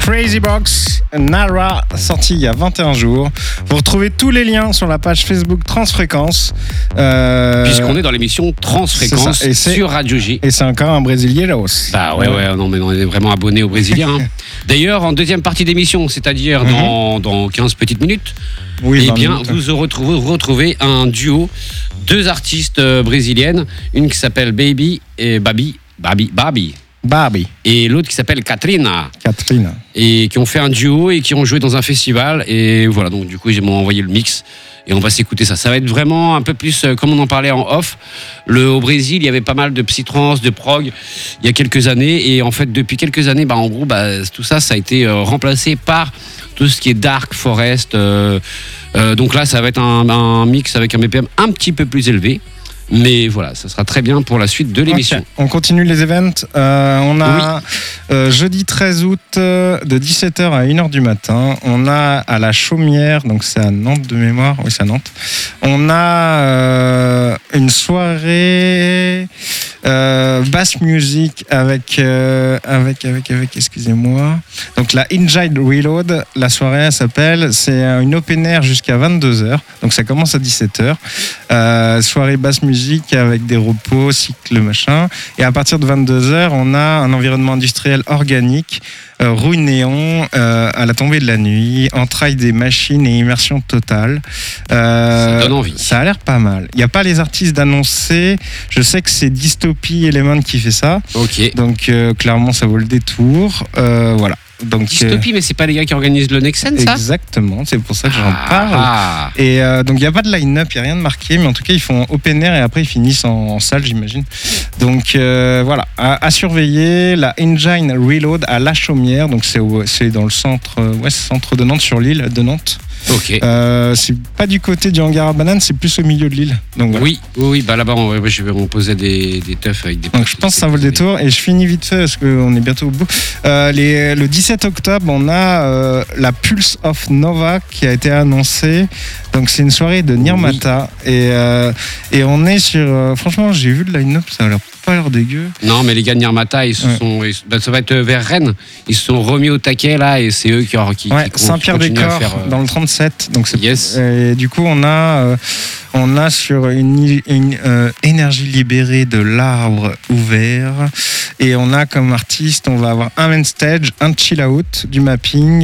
Crazy Box, Nara, sorti il y a 21 jours. Vous retrouvez tous les liens sur la page Facebook Transfréquence. Puisqu'on est dans l'émission Transfréquence sur Radio G. Et c'est encore un Brésilien là aussi. Bah ouais, non, mais on est vraiment abonnés aux Brésiliens. Hein. D'ailleurs, en deuxième partie d'émission, c'est-à-dire dans 15 petites minutes, eh bien, vous retrouvez un duo, deux artistes brésiliennes, une qui s'appelle Baby et Barbie. Et l'autre qui s'appelle Katrina. Et qui ont fait un duo et qui ont joué dans un festival. Et voilà, donc du coup, ils m'ont envoyé le mix. Et on va s'écouter ça. Ça va être vraiment un peu plus, comme on en parlait en off. Au Brésil, il y avait pas mal de psytrance, de prog, il y a quelques années. Et en fait, depuis quelques années, en gros, tout ça a été remplacé par tout ce qui est dark, forest. Donc là, ça va être un mix avec un BPM un petit peu plus élevé. Mais voilà, ça sera très bien pour la suite de l'émission. Okay. On continue les events. On a jeudi 13 août de 17h à 1h du matin. On a à la Chaumière, donc c'est à Nantes de mémoire. Oui, c'est à Nantes. On a une soirée bass music avec excusez-moi. Donc la Engine Reload, la soirée elle s'appelle, c'est une open air jusqu'à 22h. Donc ça commence à 17h. Soirée bass music avec des repos, cycles, machin. Et à partir de 22h, on a un environnement industriel organique, rue Néon, à la tombée de la nuit, entrailles des machines et immersion totale. Ça donne envie. Ça a l'air pas mal. Il n'y a pas les artistes d'annoncer. Je sais que c'est Dystopie Element qui fait ça. Ok. Donc clairement, ça vaut le détour. Voilà. Donc, Dystopie, mais c'est pas les gars qui organisent le Nexen, ça ? Exactement, c'est pour ça que j'en parle. Et donc il n'y a pas de line-up, il n'y a rien de marqué, mais en tout cas ils font open air et après ils finissent en salle, j'imagine. Donc voilà, à surveiller, la Engine Reload à La Chaumière, donc c'est dans le centre de Nantes, sur l'île de Nantes. Ok. C'est pas du côté du hangar à bananes, c'est plus au milieu de l'île. Donc, voilà. Oui, là-bas on posait des teufs avec des. Donc je pense que ça vaut le détour. Et je finis vite fait parce qu'on est bientôt au bout. Le 17 octobre, on a la Pulse of Nova qui a été annoncée. Donc c'est une soirée de Nirmata et on est sur. Franchement, j'ai vu le line-up, ça a pas l'air dégueu. Non, mais les gars de Nirmata, ça va être vers Rennes. Ils se sont remis au taquet là et c'est eux qui Saint-Pierre-des-Corps dans le 37. Donc c'est et du coup on a sur une énergie libérée de l'arbre ouvert et on a comme artiste, on va avoir un main stage, un chill out, du mapping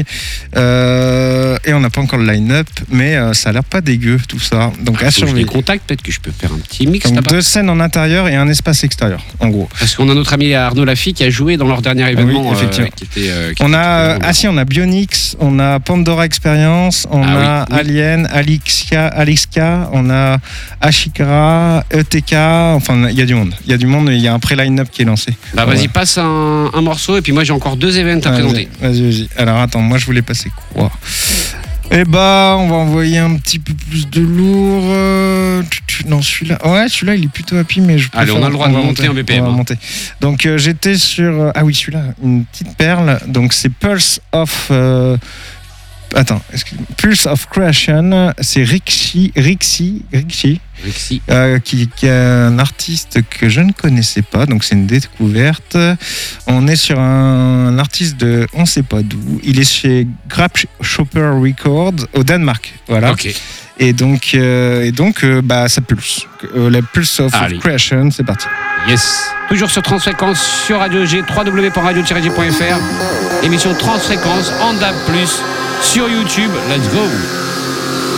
et on n'a pas encore le line-up, mais ça a l'air pas dégueu tout ça. Donc à surveiller. Des contacts, peut-être que je peux faire un petit mix. Donc 2 scènes en intérieur et un espace extérieur, en gros. Parce qu'on a notre ami Arnaud Laffy qui a joué dans leur dernier événement. Oui, effectivement. On a Bionix, on a Pandora Experience, on a Alien, Alixia, on a Ashikara, ETK, enfin il y a du monde. Il y a un pré-line-up qui est lancé. Vas-y, passe un morceau et puis moi j'ai encore 2 events à présenter. Vas-y. Alors attends, moi je voulais passer quoi ? On va envoyer un petit peu plus de lourd. Non, celui-là il est plutôt happy, mais je peux. Allez, on a le droit de monter un BPM. Donc j'étais sur. Celui-là, une petite perle. Donc c'est Pulse of. Pulse of Creation, c'est Rixi, qui est un artiste que je ne connaissais pas, donc c'est une découverte. On est sur un artiste de on sait pas d'où. Il est chez Grasshopper Records au Danemark, voilà. Ok. Et donc ça pulse. La Pulse of Creation, c'est parti. Yes. Toujours sur Transfréquence, sur Radio G, www.radio-g.fr. Émission Transfréquence en DAB+, sur YouTube. Let's go.